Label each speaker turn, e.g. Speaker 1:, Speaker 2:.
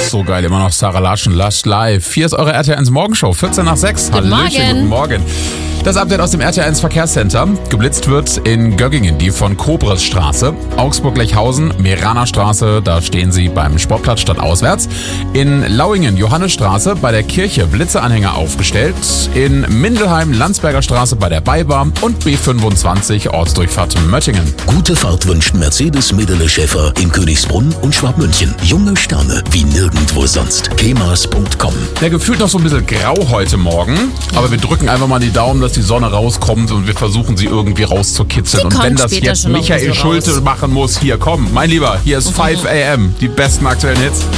Speaker 1: so geil, immer noch Sarah Larschen, Lush Live. Hier ist eure RTL 1 Morgenshow, 14 nach 6.
Speaker 2: Guten Morgen.
Speaker 1: Guten Morgen. Das Update aus dem RTL 1 Verkehrscenter. Geblitzt wird in Göggingen, die von Kobresstraße, Augsburg-Lechhausen, Meraner Straße, da stehen sie beim Sportplatz stadtauswärts. In Lauingen, Johannesstraße, bei der Kirche Blitzeanhänger aufgestellt. In Mindelheim, Landsberger Straße bei der Beibar und B25 Ortsdurchfahrt Möttingen.
Speaker 3: Gute Fahrt wünscht Mercedes Medele Schäfer in Königsbrunn und Schwabmünchen. Junge Sterne wie nirgendwo sonst. kemas.com.
Speaker 1: Der gefühlt noch so ein bisschen grau heute Morgen, aber wir drücken einfach mal die Daumen, dass die Sonne rauskommt und wir versuchen sie irgendwie rauszukitzeln. Und wenn das jetzt Michael Schulte machen muss, hier komm, mein Lieber, hier ist 5 AM, die besten aktuellen Hits.